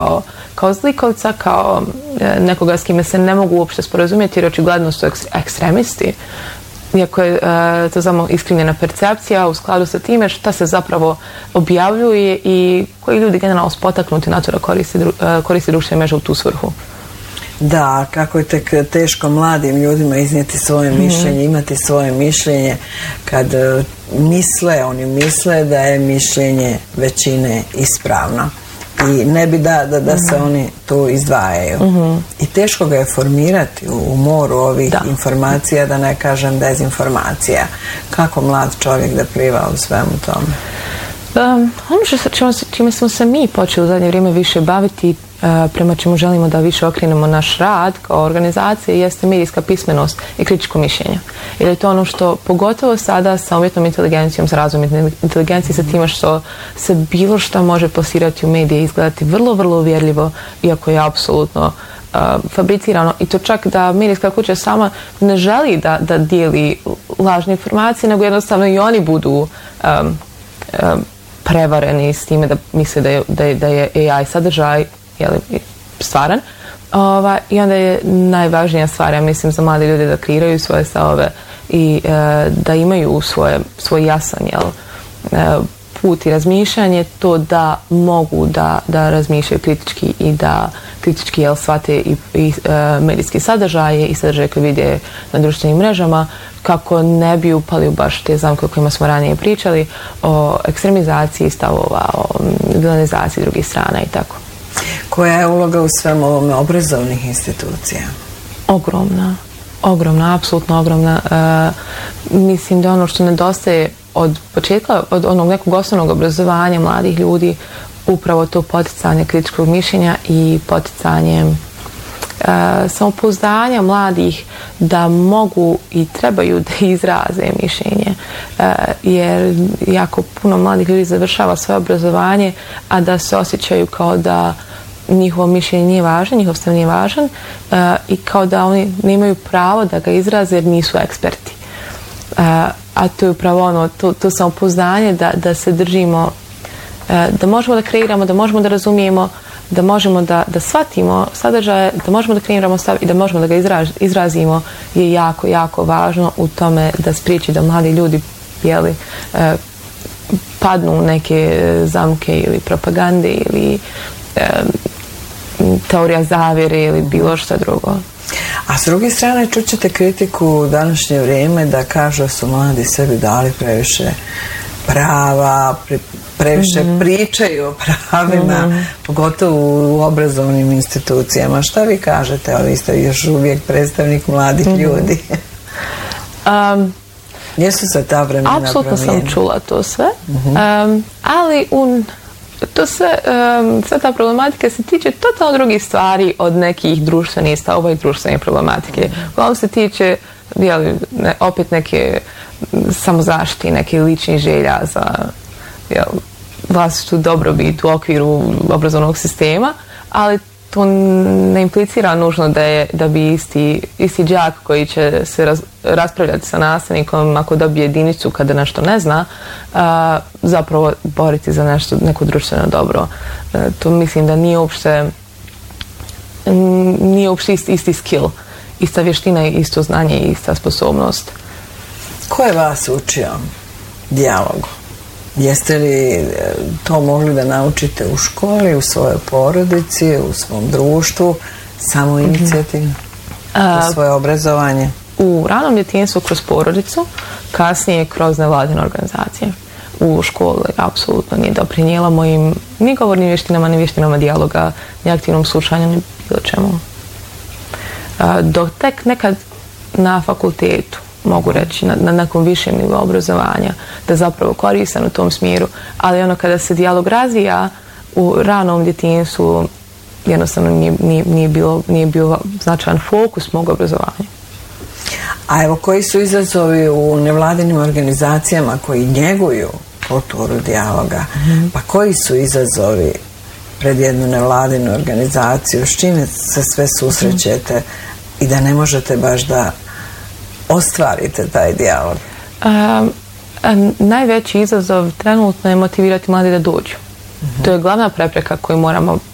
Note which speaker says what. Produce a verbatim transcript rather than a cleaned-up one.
Speaker 1: kao, kao zlikovca, kao e, nekoga s kime se ne mogu uopšte sporazumjeti jer očigledno su eks, ekstremisti. Iako je e, to samo iskrivljena percepcija u skladu sa time šta se zapravo objavljuje i koji ljudi generalno spotaknuti na to da koristi, dru, e, koristi društvene mreže u tu svrhu.
Speaker 2: Da, kako je tek teško mladim ljudima iznijeti svoje mm-hmm. mišljenje, imati svoje mišljenje kad uh, misle, oni misle da je mišljenje većine ispravno i ne bi da, da, da mm-hmm. se oni tu izdvajaju. Mm-hmm. I teško ga je formirati u, u moru ovih da. informacija, da ne kažem dezinformacija. Kako mlad čovjek da pliva u svemu tome?
Speaker 1: Um, ono što, čime, čime smo se mi počeli u zadnje vrijeme više baviti, uh, prema čemu želimo da više okrenemo naš rad kao organizacije, jeste medijska pismenost i kritičko mišljenje. Jer je to ono što, pogotovo sada sa umjetnom inteligencijom, sa razumom inteligencije, sa time što se bilo što može plasirati u medije i izgledati vrlo, vrlo uvjerljivo, iako je apsolutno uh, fabricirano. I to čak da medijska kuća sama ne želi da, da dijeli lažne informacije, nego jednostavno i oni budu um, um, prevareni s time da misle da je, da je, da je A I sadržaj jeli, stvaran. Ova, I onda je najvažnija stvar, ja mislim, za mlade ljude da kreiraju svoje stavove i e, da imaju svoje, svoj jasan jel, e, put i razmišljanje, to da mogu da, da razmišljaju kritički i da kritički jel, shvate i, i e, medijski sadržaje i sadržaje koje vide na društvenim mrežama, kako ne bi upali u baš te zamke o kojima smo ranije pričali, o ekstremizaciji stavova, o vilanizaciji drugih strana i tako.
Speaker 2: Koja je uloga u svem ovome obrazovnih institucija?
Speaker 1: Ogromna. Ogromna, apsolutno ogromna. E, mislim da ono što nedostaje od početka, od onog nekog osnovnog obrazovanja mladih ljudi, upravo to poticanje kritičkog mišljenja i poticanje e, samopouzdanja mladih da mogu i trebaju da izraze mišljenje. E, jer jako puno mladih ljudi završava svoje obrazovanje, a da se osjećaju kao da njihovo mišljenje nije važno, njihov stav nije važan uh, i kao da oni nemaju pravo da ga izraze jer nisu eksperti. Uh, a to je upravo ono, to, to samopouzdanje da, da se držimo, uh, da možemo da kreiramo, da možemo da razumijemo, da možemo da, da shvatimo sadržaje, da možemo da kreiramo stav i da možemo da ga izraz, izrazimo je jako, jako važno u tome da spriječi da mladi ljudi jeli, uh, padnu u neke zamke ili propagande ili uh, teorija zavjere ili bilo što drugo.
Speaker 2: A s druge strane čućete kritiku u današnje vrijeme da kažu su mladi sebi dali previše prava, pre, previše mm-hmm. pričaju o pravima, mm-hmm. pogotovo u obrazovnim institucijama. Šta vi kažete? Vi ste još uvijek predstavnik mladih mm-hmm. ljudi. um, Jesu se ta vremena
Speaker 1: apsolutno sam čula to sve, mm-hmm. um, ali un to sve, um, sve ta problematika se tiče totalno drugih stvari od nekih društvenih stavova i društvene problematike. Uglavnom se tiče jeli, ne, opet neke samozaštite, neke ličnih želja za jel, vlastitu dobrobit u okviru obrazovnog sistema, ali to ne implicira nužno da, je, da bi isti, isti đak koji će se raz, raspravljati sa nastavnikom ako dobije jedinicu kada nešto ne zna, a, zapravo boriti za nešto, neko društveno dobro. A, to mislim da nije uopšte, nije uopšte isti, isti skill, ista vještina, isto znanje i ista sposobnost.
Speaker 2: Ko je vas učio dijalogu? Jeste li to mogli da naučite u školi, u svojoj porodici, u svom društvu, samo inicijativno, mm-hmm. u svoje obrazovanje?
Speaker 1: U ranom djetinjstvu kroz porodicu, kasnije kroz nevladine organizacije. U školi apsolutno nije doprinijela mojim ni govornim vještinama, ni vještinama dijaloga, ni aktivnom slušanju, ni bilo čemu. Dok tek nekad na fakultetu, mogu reći, na, na nekom višem nivou obrazovanja, da zapravo koristan u tom smjeru, ali ono kada se dijalog razvija u ranom djetinjstvu, jednostavno nije, nije, nije, bilo, nije bio značajan fokus mog obrazovanja.
Speaker 2: A evo, koji su izazovi u nevladinim organizacijama koji njeguju kulturu dijaloga? Mm-hmm. Pa koji su izazovi pred jednu nevladinu organizaciju? S čime se sve susrećete mm-hmm. i da ne možete baš da ostvarite taj dijalog?
Speaker 1: Um, najveći izazov trenutno je motivirati mlade da dođu. Mm-hmm. To je glavna prepreka koju moramo